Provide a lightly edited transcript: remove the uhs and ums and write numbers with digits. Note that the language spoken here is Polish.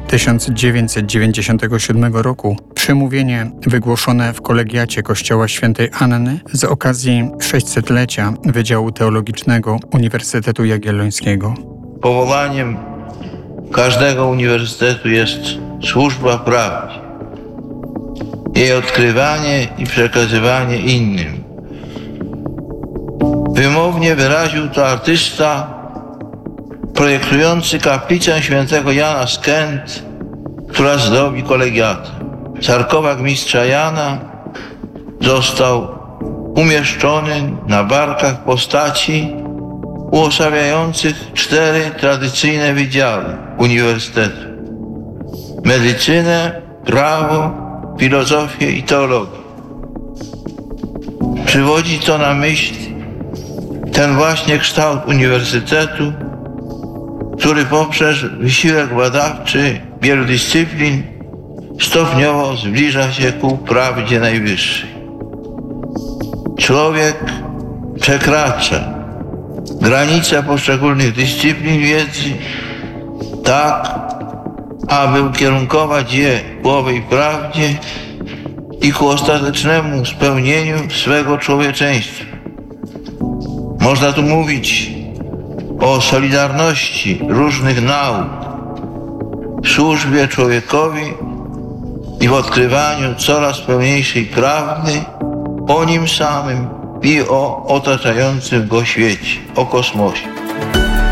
1997 roku przemówienie wygłoszone w kolegiacie Kościoła Świętej Anny z okazji 600-lecia Wydziału Teologicznego Uniwersytetu Jagiellońskiego. Powołaniem każdego uniwersytetu jest służba prawdzie, jej odkrywanie i przekazywanie innym. Wymownie wyraził to artysta projektujący kaplicę świętego Jana z Kent, która zdobi kolegiatę. Sarkofag mistrza Jana został umieszczony na barkach postaci uosabiających 4 tradycyjne wydziały uniwersytetu: medycynę, prawo, filozofię i teologię. Przywodzi to na myśl ten właśnie kształt uniwersytetu, który poprzez wysiłek badawczy wielu dyscyplin stopniowo zbliża się ku prawdzie najwyższej. Człowiek przekracza granice poszczególnych dyscyplin wiedzy tak, aby ukierunkować je ku owej prawdzie i ku ostatecznemu spełnieniu swego człowieczeństwa. Można tu mówić o solidarności różnych nauk w służbie człowiekowi i w odkrywaniu coraz pełniejszej prawdy o nim samym i o otaczającym go świecie, o kosmosie.